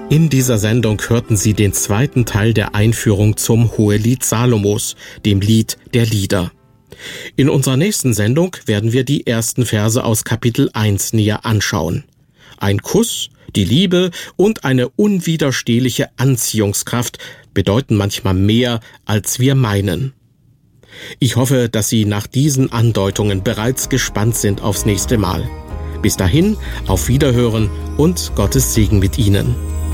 In dieser Sendung hörten Sie den zweiten Teil der Einführung zum Hohelied Salomos, dem Lied der Lieder. In unserer nächsten Sendung werden wir die ersten Verse aus Kapitel 1 näher anschauen. Ein Kuss, die Liebe und eine unwiderstehliche Anziehungskraft bedeuten manchmal mehr, als wir meinen. Ich hoffe, dass Sie nach diesen Andeutungen bereits gespannt sind aufs nächste Mal. Bis dahin, auf Wiederhören und Gottes Segen mit Ihnen.